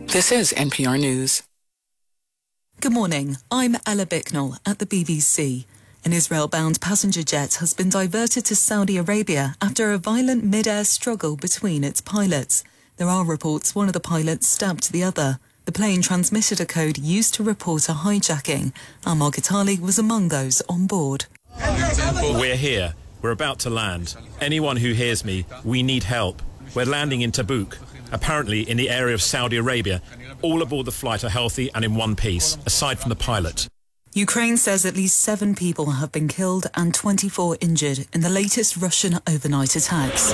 This is NPR News. Good morning. I'm Ella Bicknell at the BBC. An Israel-bound passenger jet has been diverted to Saudi Arabia after a violent mid-air struggle between its pilots. There are reports one of the pilots stabbed the other. The plane transmitted a code used to report a hijacking. Amar Gitali was among those on board. We're here. We're about to land. Anyone who hears me, we need help. We're landing in Tabuk, apparently in the area of Saudi Arabia. All aboard the flight are healthy and in one piece, aside from the pilot. Ukraine says at least 7 people have been killed and 24 injured in the latest Russian overnight attacks.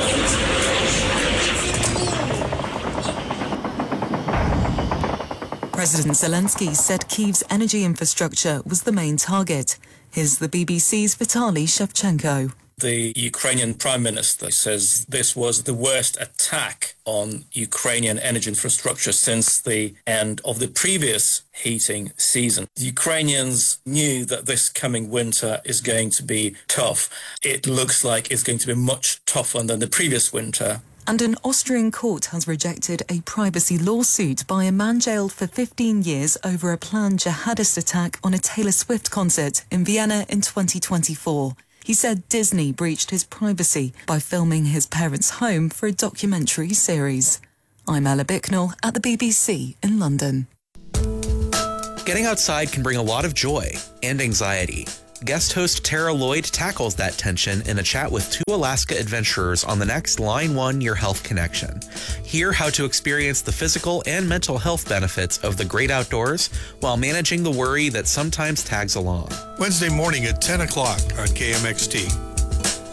President Zelensky said Kyiv's energy infrastructure was the main target. Here's the BBC's Vitaly Shevchenko. The Ukrainian Prime Minister says this was the worst attack on Ukrainian energy infrastructure since the end of the previous heating season. The Ukrainians knew that this coming winter is going to be tough. It looks like it's going to be much tougher than the previous winter. And an Austrian court has rejected a privacy lawsuit by a man jailed for 15 years over a planned jihadist attack on a Taylor Swift concert in Vienna in 2024. He said Disney breached his privacy by filming his parents' home for a documentary series. I'm Ella Bicknell at the BBC in London. Getting outside can bring a lot of joy and anxiety. Guest host Tara Lloyd tackles that tension in a chat with 2 Alaska adventurers on the next Line 1 Your Health Connection. Hear how to experience the physical and mental health benefits of the great outdoors while managing the worry that sometimes tags along. Wednesday morning at 10 o'clock on KMXT.